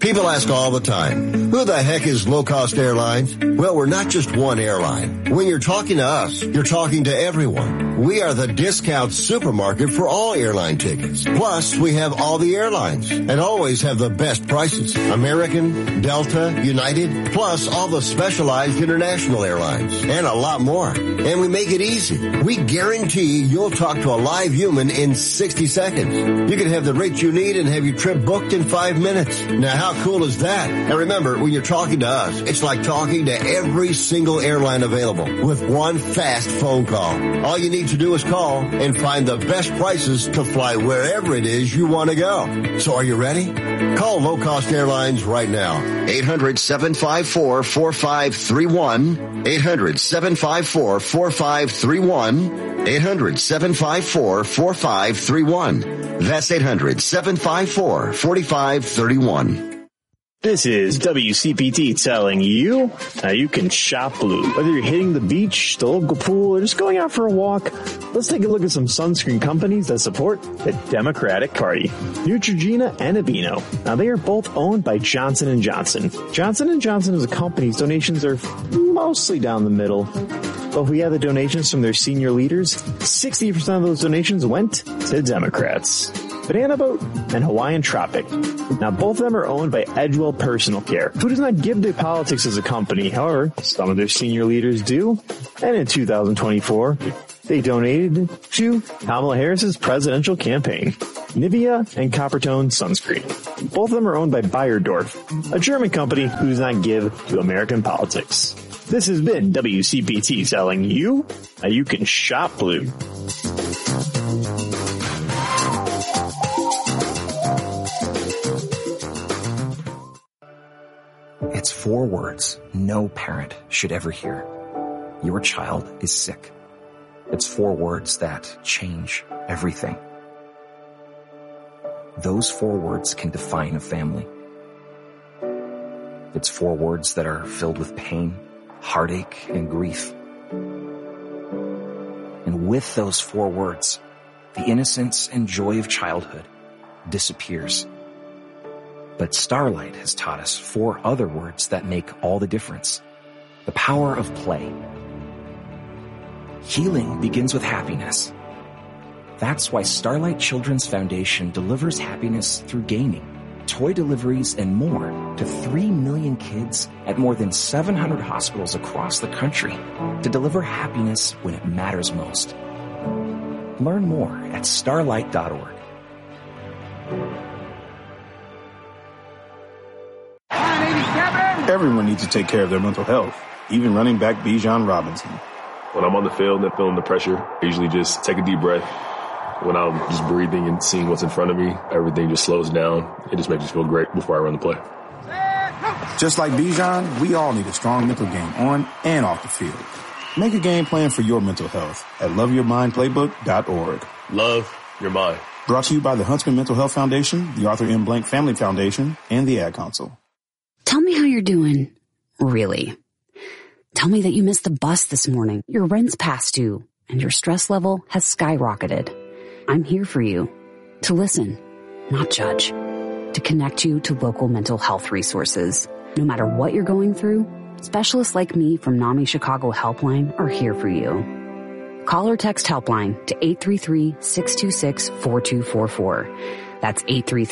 People ask all the time, who the heck is Low Cost Airlines? Well, we're not just one airline. When you're talking to us, you're talking to everyone. We are the discount supermarket for all airline tickets. Plus, we have all the airlines and always have the best prices. American, Delta, United, plus all the specialized international airlines and a lot more. And we make it easy. We guarantee you'll talk to a live human in 60 seconds. You can have the rate you need and have your trip booked in 5 minutes. Now, how cool is that? And remember, when you're talking to us, it's like talking to every single airline available with one fast phone call. All you need to do is call and find the best prices to fly wherever it is you want to go. So are you ready? Call Low Cost Airlines right now. 800-754-4531. 800-754-4531. 800-754-4531. That's 800-754-4531. This is WCPT telling you how you can shop blue. Whether you're hitting the beach, the local pool, or just going out for a walk, let's take a look at some sunscreen companies that support the Democratic Party. Neutrogena and Aveeno. Now, they are both owned by Johnson & Johnson. Johnson & Johnson as a company's donations are mostly down the middle. But if we add the donations from their senior leaders, 60% of those donations went to Democrats. Banana Boat and Hawaiian Tropic. Now, both of them are owned by Edgewell Personal Care, who does not give to politics as a company. However, some of their senior leaders do. And in 2024, they donated to Kamala Harris's presidential campaign. Nivea and Coppertone Sunscreen. Both of them are owned by Beiersdorf, a German company who does not give to American politics. This has been WCPT telling you how you can shop blue. It's 4 words no parent should ever hear. Your child is sick. It's 4 words that change everything. Those 4 words can define a family. It's 4 words that are filled with pain, heartache, and grief. And with those 4 words, the innocence and joy of childhood disappears. But Starlight has taught us 4 other words that make all the difference. The power of play. Healing begins with happiness. That's why Starlight Children's Foundation delivers happiness through gaming, toy deliveries, and more to 3 million kids at more than 700 hospitals across the country to deliver happiness when it matters most. Learn more at starlight.org. Everyone needs to take care of their mental health, even running back Bijan Robinson. When I'm on the field and feeling the pressure, I usually just take a deep breath. When I'm just breathing and seeing what's in front of me, everything just slows down. It just makes me feel great before I run the play. Just like Bijan, we all need a strong mental game on and off the field. Make a game plan for your mental health at loveyourmindplaybook.org. Love your mind. Brought to you by the Huntsman Mental Health Foundation, the Arthur M. Blank Family Foundation, and the Ad Council. Tell me how you're doing. Really. Tell me that you missed the bus this morning, your rent's past due, and your stress level has skyrocketed. I'm here for you. To listen, not judge. To connect you to local mental health resources. No matter what you're going through, specialists like me from NAMI Chicago Helpline are here for you. Call or text Helpline to 833-626-4244. That's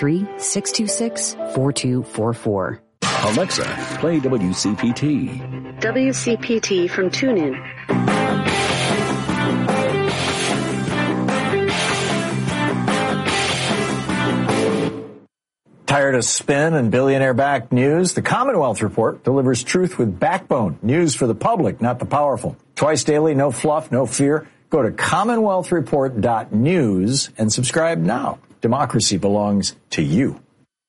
833-626-4244. Alexa, play WCPT. WCPT from TuneIn. Tired of spin and billionaire-backed news? The Commonwealth Report delivers truth with backbone. News for the public, not the powerful. Twice daily, no fluff, no fear. Go to commonwealthreport.news and subscribe now. Democracy belongs to you.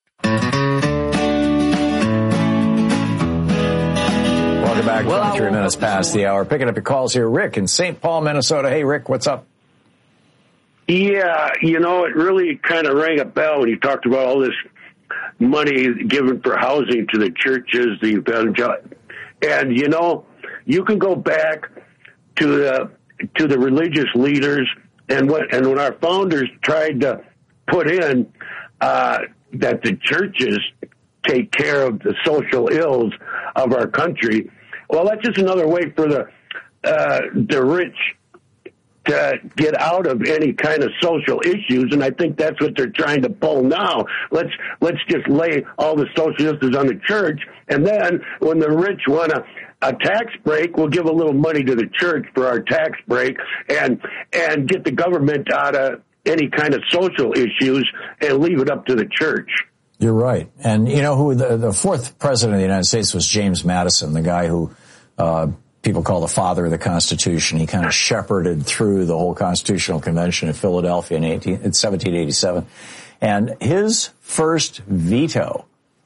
Welcome back. 23 minutes past the hour. Picking up your calls here. Rick in St. Paul, Minnesota. Hey, Rick, what's up? Yeah, it really kind of rang a bell when you talked about all this money given for housing to the churches, the evangelical. And, you can go back to the religious leaders and when our founders tried to put in that the churches take care of the social ills of our country. Well, that's just another way for the rich to get out of any kind of social issues, and I think that's what they're trying to pull now. Let's just lay all the social issues on the church, and then when the rich want a tax break, we'll give a little money to the church for our tax break, and get the government out of any kind of social issues and leave it up to the church. You're right. And you know who the fourth president of the United States was? James Madison, the guy who people call the father of the Constitution. He kind of shepherded through the whole Constitutional Convention in Philadelphia in 1787. And his first veto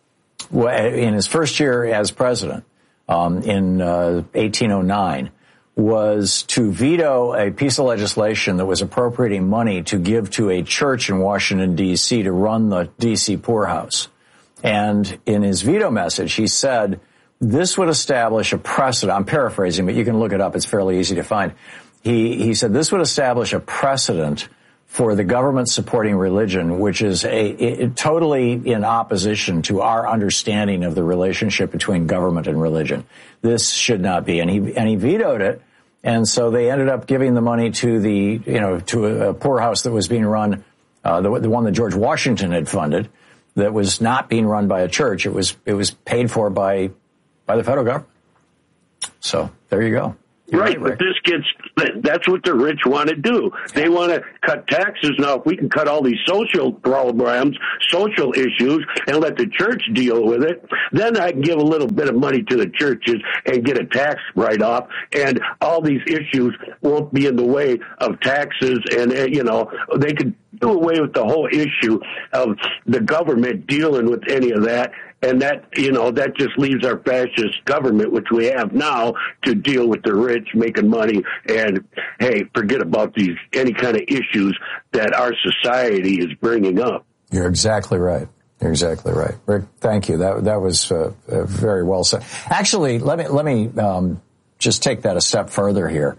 in his first year as president in 1809 was to veto a piece of legislation that was appropriating money to give to a church in Washington, D.C. to run the D.C. poorhouse. And in his veto message, he said, this would establish a precedent. I'm paraphrasing, but you can look it up. It's fairly easy to find. He said this would establish a precedent for the government supporting religion, which is totally in opposition to our understanding of the relationship between government and religion. This should not be. And he vetoed it. And so they ended up giving the money to to a poorhouse that was being run, the one that George Washington had funded, that was not being run by a church. It was paid for by the federal government. So there you go. Right, but that's what the rich want to do. They want to cut taxes. Now, if we can cut all these social programs, social issues, and let the church deal with it, then I can give a little bit of money to the churches and get a tax write-off, and all these issues won't be in the way of taxes, and, they could do away with the whole issue of the government dealing with any of that. And that just leaves our fascist government, which we have now, to deal with the rich making money. And, hey, forget about any kind of issues that our society is bringing up. You're exactly right. You're exactly right. Rick, thank you. That was very well said. Actually, let me just take that a step further here.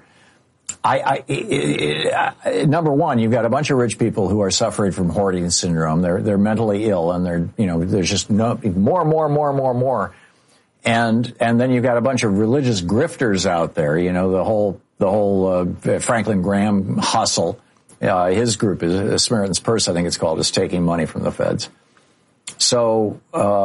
Number one, you've got a bunch of rich people who are suffering from hoarding syndrome. They're mentally ill, and there's just more. And then you've got a bunch of religious grifters out there. The whole Franklin Graham hustle. His group is Samaritan's Purse, I think it's called, is taking money from the feds. So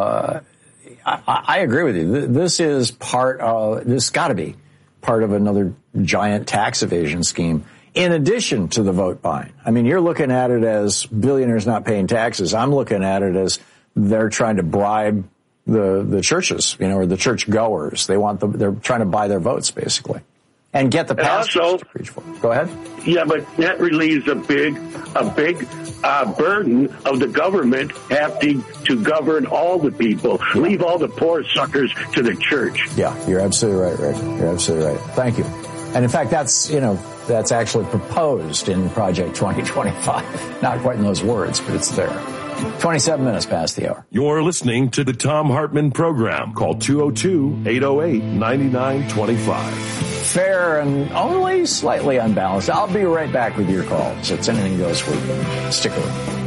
I agree with you. This is got to be part of another giant tax evasion scheme, in addition to the vote buying. I mean, you're looking at it as billionaires not paying taxes. I'm looking at it as they're trying to bribe the churches, or the church goers. They're trying to buy their votes, basically, and get the pastors to preach for. Go ahead. Yeah, but that relieves a big burden of the government having to govern all the people. Yeah. Leave all the poor suckers to the church. Yeah, you're absolutely right, Rick. You're absolutely right. Thank you. And in fact, that's actually proposed in Project 2025. Not quite in those words, but it's there. 27 minutes past the hour. You're listening to the Thom Hartmann Program. Call 202-808-9925. Fair and only slightly unbalanced. I'll be right back with your calls. It's Anything Goes for you. Stick around.